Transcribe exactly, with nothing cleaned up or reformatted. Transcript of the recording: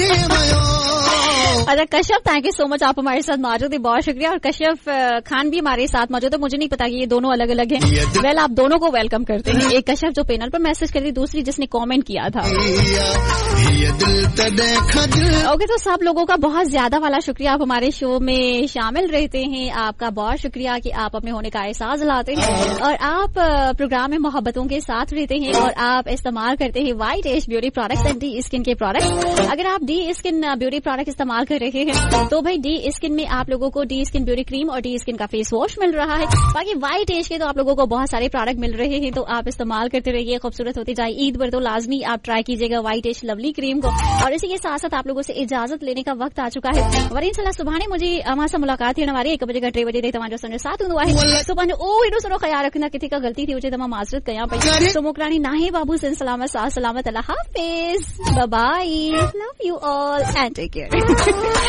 अच्छा Kashyap, thank you so much, आप हमारे साथ मौजूद है, बहुत शुक्रिया। और कश्यप खान भी हमारे साथ मौजूद है। मुझे नहीं पता कि ये दोनों अलग अलग हैं। वेल well, आप दोनों को वेलकम करते हैं। एक कश्यप जो पैनल पर मैसेज करती, दूसरी जिसने कमेंट किया था। ओके, तो सब लोगों का बहुत ज्यादा वाला शुक्रिया, आप हमारे शो में शामिल रहते हैं। आपका बहुत शुक्रिया कि आप अपने होने का एहसास दिलाते हैं और आप प्रोग्राम में मोहब्बतों के साथ रहते हैं और आप इस्तेमाल करते हैं white as beauty products and D skin के प्रोडक्ट्स। अगर आप डी स्किन ब्यूटी प्रोडक्ट इस्तेमाल कर रहे हैं तो भाई डी स्किन में आप लोगों को डी स्किन ब्यूटी क्रीम और डी स्किन का फेस वॉश मिल रहा है। बाकी वाइट एज के तो आप लोगों को बहुत सारे प्रोडक्ट मिल रहे हैं, तो आप इस्तेमाल करते रहिए, खूबसूरत होती जाए। ईद पर तो लाजमी आप ट्राई कीजिएगा वाइट एज लवली क्रीम को। और इसी के साथ साथ आप लोगों से इजाजत लेने का वक्त आ चुका है। वरीन सलाह सुबह ने मुझे हमारे से मुलाकात थी हमारी एक बजे का टे बजे तमाम जो साथ हुआ है सुबह ओ हिडो सरो ख्याल रखना किसी का गलती थी मुझे तमाम माजरत कया पे तो मुकरानी नाहे बाबू सिंह सलामत साथ सलामत अल्लाह हाफिज, bye bye, love you all and take care.